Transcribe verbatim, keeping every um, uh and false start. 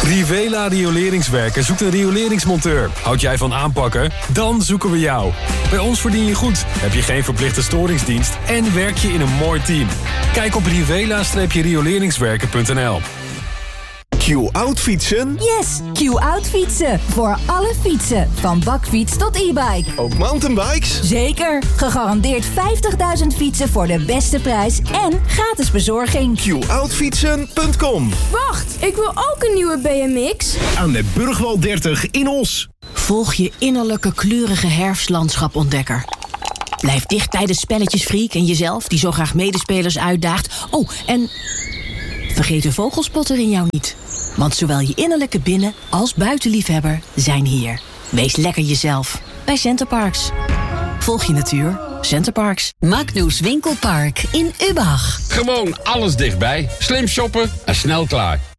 Rivela Rioleringswerken zoekt een rioleringsmonteur. Houd jij van aanpakken? Dan zoeken we jou. Bij ons verdien je goed, heb je geen verplichte storingsdienst en werk je in een mooi team. Kijk op rivela rioleringswerken punt n l. Q-Out fietsen? Yes, Q-Out fietsen. Voor alle fietsen. Van bakfiets tot e-bike. Ook mountainbikes? Zeker. Gegarandeerd vijftigduizend fietsen voor de beste prijs en gratis bezorging. Q out fietsen punt com. Wacht, ik wil ook een nieuwe B M X. Aan de Burgwal dertig in Os. Volg je innerlijke kleurige herfstlandschap-ontdekker. Blijf dicht bij de spelletjesfreak en jezelf, die zo graag medespelers uitdaagt. Oh, en vergeet de vogelspotter in jou niet. Want zowel je innerlijke binnen- als buitenliefhebber zijn hier. Wees lekker jezelf bij Centerparks. Volg je natuur. Centerparks. Magnus Winkelpark in Übach. Gewoon alles dichtbij. Slim shoppen en snel klaar.